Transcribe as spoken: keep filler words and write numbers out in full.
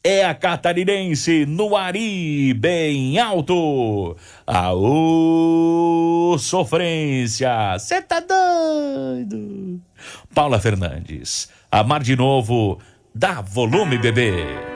é a catarinense no Ari, bem alto. Aô, sofrência, cê tá doido. Paula Fernandes, amar de novo, dá volume, bebê.